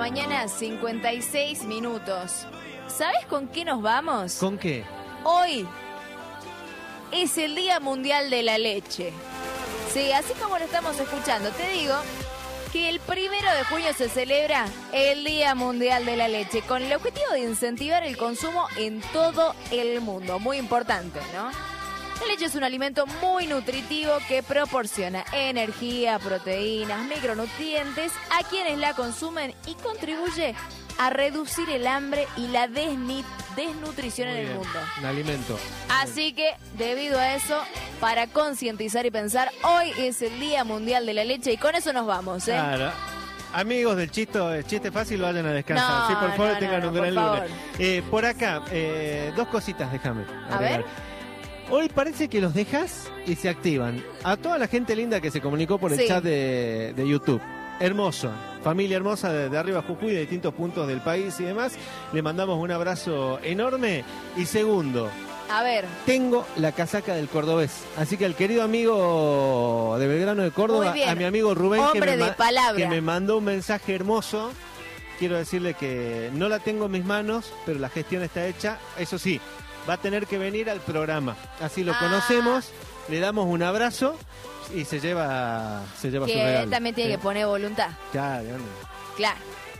mañana, 56 minutos. ¿Sabes con qué nos vamos? ¿Con qué? Hoy es el Día Mundial de la Leche. Sí, así como lo estamos escuchando, te digo que el 1 de junio se celebra el Día Mundial de la Leche con el objetivo de incentivar el consumo en todo el mundo. Muy importante, ¿no? La leche es un alimento muy nutritivo que proporciona energía, proteínas, micronutrientes a quienes la consumen y contribuye a reducir el hambre y la desnutrición en el mundo. Un alimento. Así que, debido a eso, para concientizar y pensar, hoy es el Día Mundial de la Leche y con eso nos vamos, ¿eh? Claro. Amigos del chiste fácil, vayan a descansar. No, Sí, por favor, no, tengan no, un por gran favor. lunes. Por acá, dos cositas, déjame. A ver. Hoy parece que los dejas y se activan. A toda la gente linda que se comunicó por el Sí. chat de YouTube. Hermoso. Familia hermosa de arriba Jujuy, de distintos puntos del país y demás. Le mandamos un abrazo enorme. Y segundo, A ver. tengo la casaca del cordobés. Así que al querido amigo de Belgrano de Córdoba, Muy bien. a mi amigo Rubén, Hombre de palabra. que me mandó un mensaje hermoso. Quiero decirle que no la tengo en mis manos, pero la gestión está hecha. Eso sí, va a tener que venir al programa. Así lo conocemos, le damos un abrazo y se lleva su Que regalo. él también tiene que poner voluntad. Claro, Claro.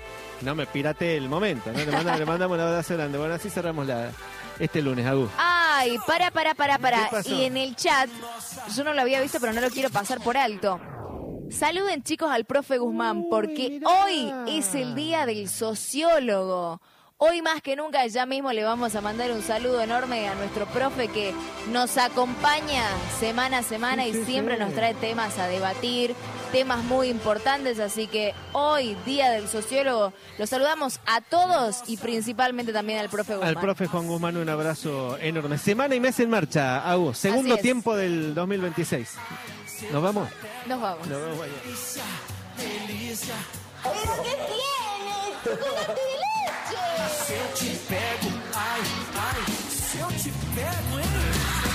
no me pirate el momento, ¿no? Le mandamos un abrazo grande. Bueno, así cerramos este lunes, Agus. Ay, para. ¿Qué pasó? Y en el chat, yo no lo había visto, pero no lo quiero pasar por alto. Saluden, chicos, al profe Guzmán, porque mirá. hoy es el día del sociólogo. Hoy más que nunca, ya mismo le vamos a mandar un saludo enorme a nuestro profe que nos acompaña semana a semana y siempre nos trae temas a debatir, temas muy importantes. Así que hoy, día del sociólogo, los saludamos a todos y principalmente también al profe Guzmán. Al profe Juan Guzmán un abrazo enorme. Semana y mes en marcha, Agus. Segundo Así es. tiempo del 2026. ¿Nos vamos? Nos vamos. Nos vemos mañana. ¿Pero qué tiene? ¡Chocolate de leche! Se eu te pego, ai, ai, se eu te pego, hein?